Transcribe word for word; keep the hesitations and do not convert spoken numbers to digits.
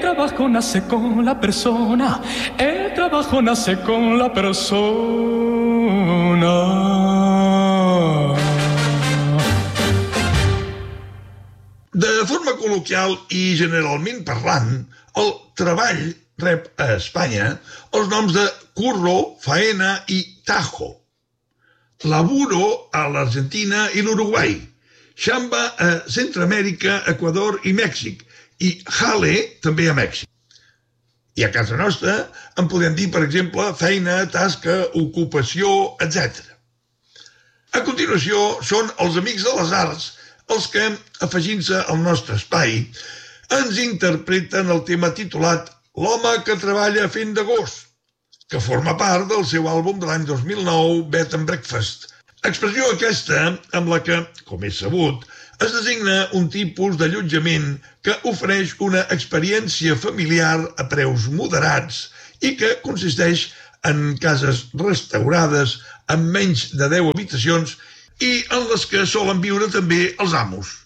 trabajo nace con la persona, el trabajo nace con la persona. De forma col·loquial i generalment parlant, el treball rep a Espanya els noms de curro, faena i tajo. Laburo a l'Argentina i l'Uruguai, xamba a Centroamèrica, Equador i Mèxic, i jale també a Mèxic. I a casa nostra en podem dir, per exemple, feina, tasca, ocupació, etcètera. A continuació són els amics de les arts els que, afegint-se al nostre espai, ens interpreten el tema titulat L'home que treballa fent de gos, que forma part del seu àlbum de l'any dos mil nou, Bed and Breakfast. Expressió aquesta amb la que, com és sabut, es designa un tipus d'allotjament que ofereix una experiència familiar a preus moderats i que consisteix en cases restaurades amb menys de deu habitacions i en les que solen viure també els amos.